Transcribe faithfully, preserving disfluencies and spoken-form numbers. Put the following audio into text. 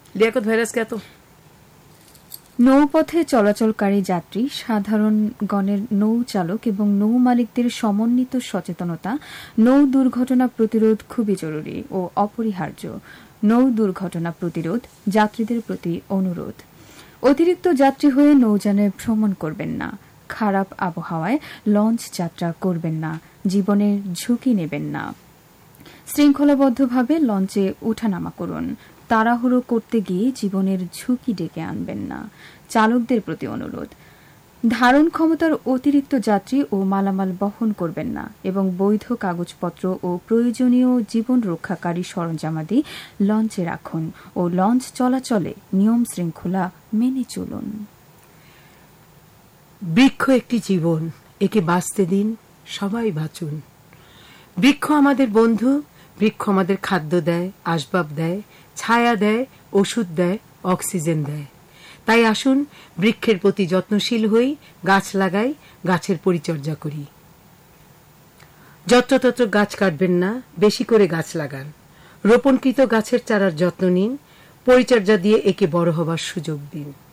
Liaquat virus কে তো নৌপথে চলাচলকারী যাত্রী, সাধারণ গণের নৌ চালক এবং নৌ মালিকদের সমন্বিত সচেতনতা নৌ দুর্ঘটনা প্রতিরোধ খুবই জরুরি ও অপরিহার্য। নৌ দুর্ঘটনা প্রতিরোধ যাত্রীদের প্রতি অনুরোধ। অতিরিক্ত যাত্রী হয়ে নৌযানে ভ্রমণ করবেন না। খারাপ আবহাওয়ায় লঞ্চ যাত্রা করবেন না। জীবনের ঝুঁকি নেবেন না। শৃঙ্খলাবদ্ধভাবে লঞ্চে ওঠানামা করুন। তাড়াহুড়ো করতে গিয়ে জীবনের ঝুঁকি ডেকে আনবেন না। চালকদের প্রতি অনুরোধ, ধারণ ক্ষমতার অতিরিক্ত যাত্রী ও মালামাল বহন করবেন না এবং বৈধ কাগজপত্র ও প্রয়োজনীয় জীবন রক্ষাকারী সরঞ্জামাদি লঞ্চে রাখুন ও লঞ্চ চলাচলে নিয়ম শৃঙ্খলা মেনে চলুন। বৃক্ষ একটি জীবন, একে বাঁচতে দিন, সবাই বাঁচুন। বৃক্ষ আমাদের বন্ধু। বৃক্ষ আমাদের খাদ্য দেয়, আসবাব দেয়, ছায়া দেয়, ওষুধ দেয়, অক্সিজেন দেয়। তাই আসুন বৃক্ষের প্রতি যত্নশীল হই, গাছ লাগাই, গাছের পরিচর্যা করি। যত্রতত্র গাছ কাটবেন না, বেশি করে গাছ লাগান। রোপণকৃত গাছের চারার যত্ন নিন, পরিচর্যা দিয়ে একে বড় হবার সুযোগ দিন।